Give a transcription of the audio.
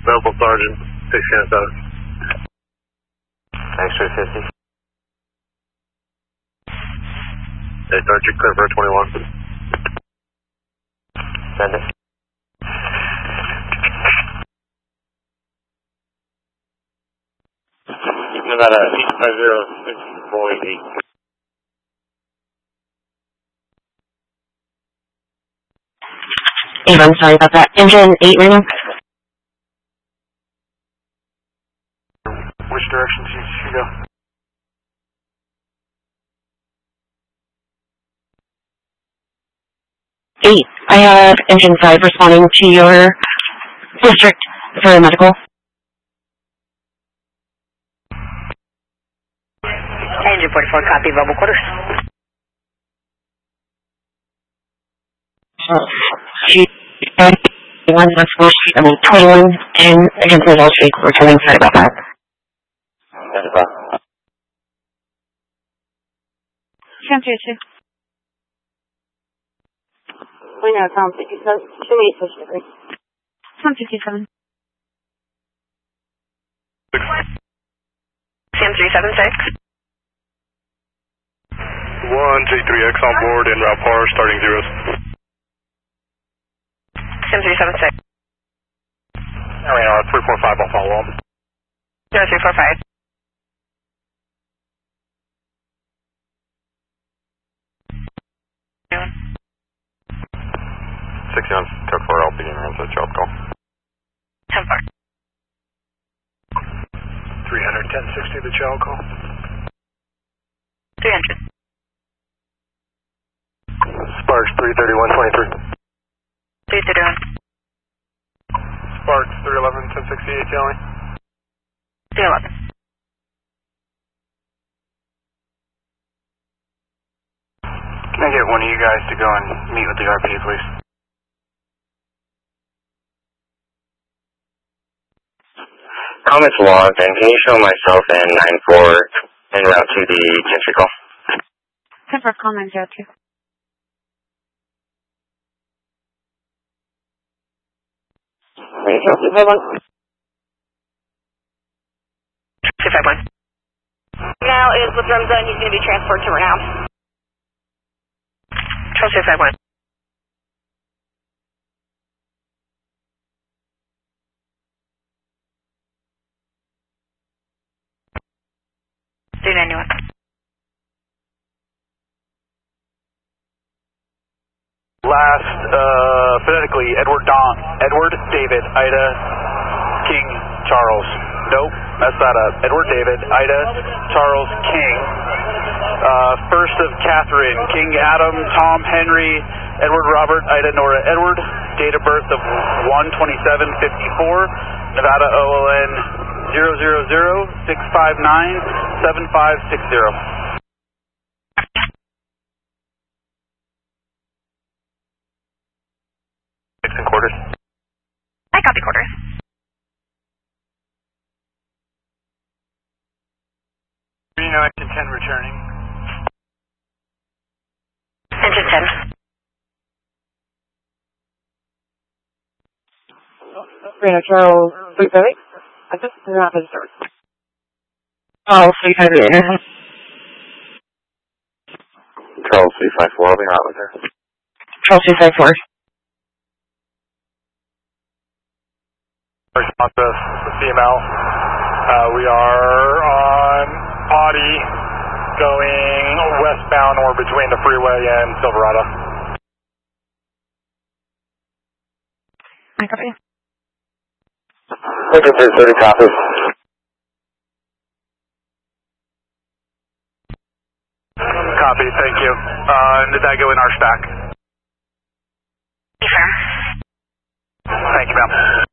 Available Sergeant, 607. X-ray 50. Hey, Sergeant, clear for 21. Send it. Nevada 850 Hey, I'm sorry about that. Engine 8 right now? Which direction should you go? 8. I have engine 5 responding to your district for medical. Engine 44, copy, verbal quarters. One last force, 21, and against the Wall Street, returning. Sorry about that. Transition. We know, Tom 57. Show me 63. Tom 57. CM 376. 1J3X on board and route par starting zeros. CM 376. Now we are 345 on follow on. 0345. On took 4 LP and runs a job call. 10 4. 300, 1060 the child call. 300. Sparks 331, 23. 331. Sparks 311, 1068 Jelly. 311. Can I get one of you guys to go and meet with the RP, please? Comments logged, and can you show myself in 9-4 en route to the Gentry call? 10 for comment 02. Wait, 251. 251. Now is with Remza and he's going to be transferred to Renown. 251. Last, phonetically, Edward David, Ida, King, Charles. Nope, messed that up. Edward David, Ida, Charles, King. First of Catherine, King Adam, Tom Henry, Edward Robert, Ida Nora Edward. Date of birth of 1/27/54. Nevada OLN 000-659-7560. And quarters. I copy quarters. Reno engine 10 returning. Engine 10. Reno Charles 358. I just did not register. Oh, 358. Charles 354, I'll be hot with her. Charles 354. Responsive CML. We are on Audi going westbound or between the freeway and Silverado. I copy. Looking for 30 copies. Copy, thank you. And did that go in our stack? Sure. Thank you, ma'am.